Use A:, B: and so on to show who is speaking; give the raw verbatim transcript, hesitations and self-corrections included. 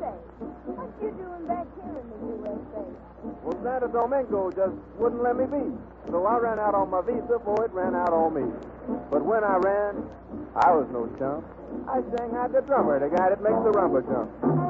A: say, what you doing back here in the U S A?
B: Well, Santo Domingo just wouldn't let me be. So I ran out on my visa before it ran out on me. But when I ran, I was no chump. I sang out the drummer, the guy that makes the rumba jump.